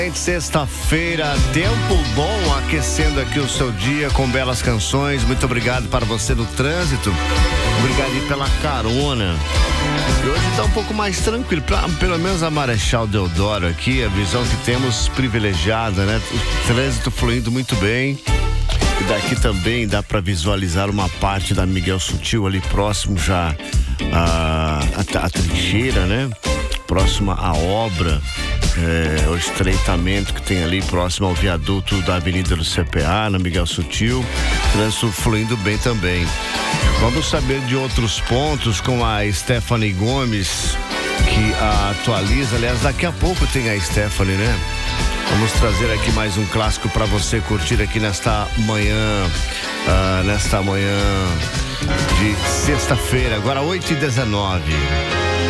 Sexta-feira, tempo bom, aquecendo aqui o seu dia com belas canções. Muito obrigado para você no trânsito. Obrigado aí pela carona. E hoje está um pouco mais tranquilo, pelo menos a Marechal Deodoro aqui, a visão que temos privilegiada, né? O trânsito fluindo muito bem. E daqui também dá para visualizar uma parte da Miguel Sutil ali próximo já a trincheira, né? Próxima à obra, o estreitamento que tem ali próximo ao viaduto da Avenida do CPA, na Miguel Sutil, trânsito fluindo bem também. Vamos saber de outros pontos com a Stephanie Gomes, que atualiza, aliás, daqui a pouco tem a Stephanie, né? Vamos trazer aqui mais um clássico para você curtir aqui nesta manhã de sexta-feira, agora 8h19.